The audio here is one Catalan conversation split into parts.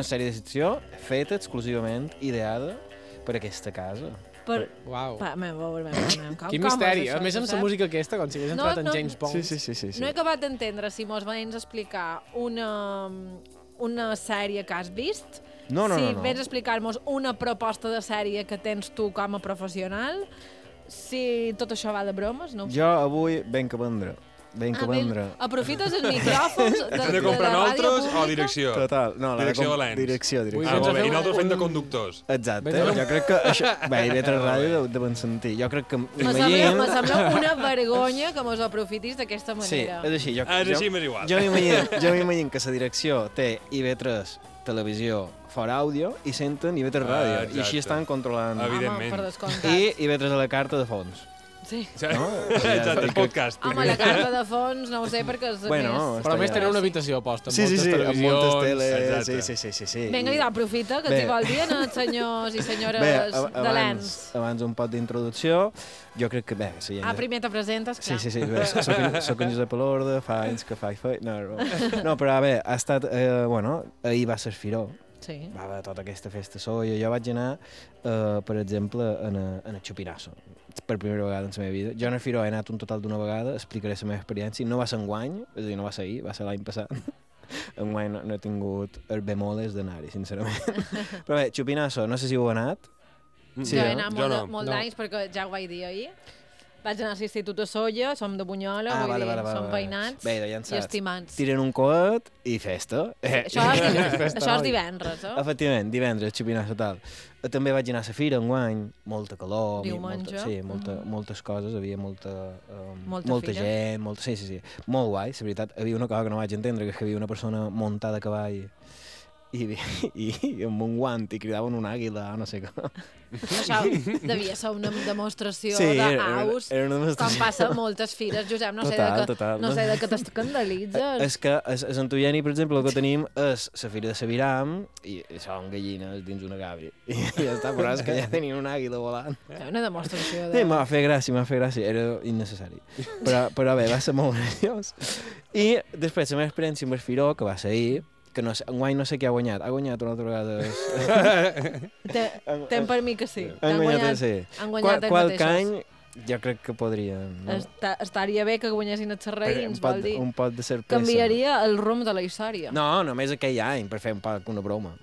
una sèrie de ficció feta exclusivament, ideada per aquesta casa. Uau. Quin misteri. A més, amb la música aquesta, com si hagués entrat en James Bond. Sí. No he acabat d'entendre si mos vens a explicar una sèrie que has vist, No. vens a explicar-nos una proposta de sèrie que tens tu com a professional, si tot això va de bromes, no ho sé. Jo avui venc a vendre. Aprofites els micròfons Hem de comprar nosaltres o direcció? Total. No, Direcció Valens. Direcció. Molt bé. I nosaltres fem de conductors. Exacte. Jo crec que això... Bé, i Vetres Ràdio deuen sentir. Jo crec que... Me sembla una vergonya que mos aprofitis d'aquesta Sí, manera. és així. És així, m'és igual. Jo m'imagino que la direcció té IB3 televisió fora àudio i senten IB3 Ràdio. I així estan controlant. Evidentment. Home, per descomptat. I IB3 a la carta de fons. Sí. No? Exacte, el podcast. Home, la carta de fons, no ho sé, perquè és Bueno, més... Però a més tenen una habitació posta amb Sí, moltes amb televisions. moltes teles. Exacte. Sí. Vinga, i aprofita, que t'hi vol dir els senyors i senyores de l'ENS. Abans un pot d'introducció, jo crec que, bé... Primer te presentes, clar. Sí. Bé, soc en Josep Alorda, fa anys que faig feina. No, però bé, ha estat... ahir va ser Firó. Sí. Va haver tota aquesta festa soia. Jo vaig anar, per exemple, a Chupinazo, per primera vegada en la meva vida. Jo a Firó he anat un total d'una vegada, explicaré la meva experiència. No va ser enguany, és a dir, no va ser ahir, va ser l'any passat. Enguany no he tingut els bemoles d'anar-hi, sincerament. Però bé, Chupinazo, no sé si heu anat. Sí, jo he anat no. molt d'anys, perquè ja ho vaig dir ahir. Vaig anar a l'Institut de Solla, som de Bunyola, som veïnats bé, ja i estimats. Tiren un coet i festa. Això és divendres, eh? Efectivament, divendres, Chupinazo tal. També vaig anar a la fira enguany, molta calor, Diumenge. moltes coses, havia molta Molta fira. gent, sí. Molt guai, la veritat. Havia una cosa que no vaig entendre, que és que havia una persona muntada a cavall i amb un guant i cridaven un àguila, no sé què. Això devia ser una demostració Sí, d'aus, era una demostració. com passa a moltes fires, Josep, no sé de què t'escandalitzes. És que a Sant Eugeni, per exemple, el que tenim és la fira de Saviram i són gallines dins una gàbia. I ja està, però és que ja tenien una àguila volant. És una demostració Sí, m'ha fet gràcia, era innecessari. Però bé, va ser molt graciós. I després la meva experiència amb el Firó, que va ser ahir, que enguany no sé qui ha guanyat una altra vegada. Tem per mi que sí. Han guanyat, sí. Han guanyat ells Qualque mateixos. any jo crec que podrien. No? Estaria bé que guanyessin els serraïns, vol dir. Un pot de sorpresa. Canviaria el rumb de la història. No, només aquell any, per fer una broma.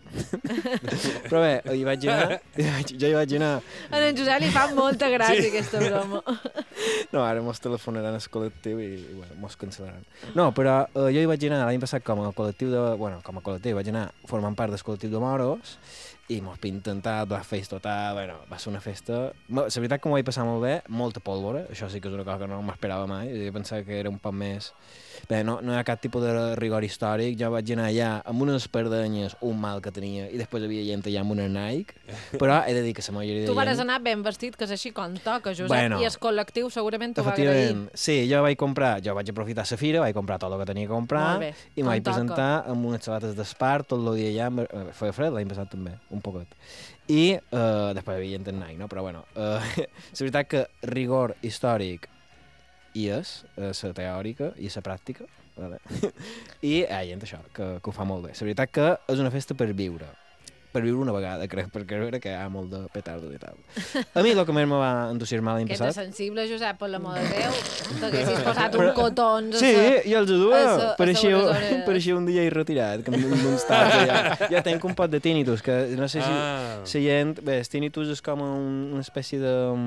Però bé, jo hi vaig anar... A en Josep li fa molta gràcia aquesta broma. No, ara mos telefonaran al col·lectiu i bueno, mos cancel·laran. No, però jo hi vaig anar l'any passat com a col·lectiu, vaig anar formant part del col·lectiu de moros i mos pinten tal, va fer total, bueno, va ser una festa... La veritat que m'ho vaig passar molt bé, molta pólvora, això sí que és una cosa que no m'esperava mai, jo pensava que era un poc més... Bé, no hi ha cap tipus de rigor històric, jo vaig anar allà amb unes espardenyes, un mal que tenia, i després havia gent allà amb una Nike, però he de dir que la majoria de gent... Tu vas anar ben vestit, que és així com toca, Josep, i el col·lectiu segurament t'ho va agrair. Sí, jo vaig aprofitar la fira, vaig comprar tot el que tenia que comprar, i em vaig presentar amb unes sabates d'espart tot el dia allà, feia fred l'any passat també, un poquet. I després havia gent en Nike, no? Però bueno, la veritat que rigor històric hi és, la teòrica i la pràctica, vale? I hi ha gent això, que ho fa molt bé. La veritat que és una festa per viure una vegada, crec, perquè crec que hi ha molt de petardo i tal. A mi el que més me va entusiasmar l'any passat... Que ets sensible, Josep, per l'amor de Déu. T'haguessis posat un cotons... Sí, jo els duia. Pareixia un dia retirat, que m'uns taps. Ja tenc un pot de tinnitus, que no sé si la gent... Bé, el tinnitus és com una espècie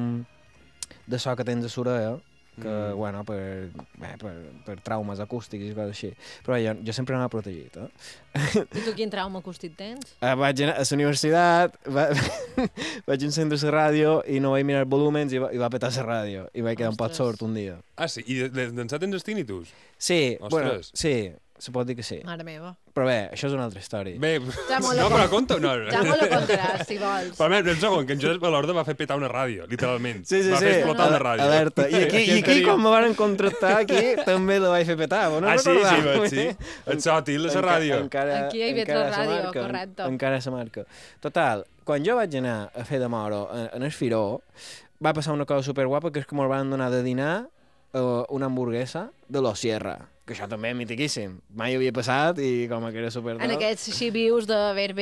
de so que tens a l'orella, que, bueno, per traumes acústics i coses així. Però jo sempre anava protegit, I tu quin trauma acústic tens? Vaig anar a la universitat, vaig encendre la ràdio i no vaig mirar volúmens i va petar la ràdio. I vaig quedar un pot sord un dia. Ah, sí? I d'ençà tens els tinnitus? Sí, bueno, sí, se pot dir que sí. Mare meva. Però bé, això és una altra història. Bé, no, però conta o no? Ja m'ho la contaràs, si vols. Però un segon, que en Josep Alorda va fer petar una ràdio, literalment. Sí. Va fer explotar una ràdio. Alerta. I aquí quan me van contractar, aquí també la vaig fer petar. No sí. Et sòtil, la ràdio. Aquí hi havia la ràdio, correcte. Encara se marca. Total, quan jo vaig anar a fer de moro en el Firó, va passar una cosa superguapa, que és que me'l van donar de dinar una hamburguesa de Los Sierra, que això també és mitiquíssim. Mai havia passat i com que era super... En aquests xivius de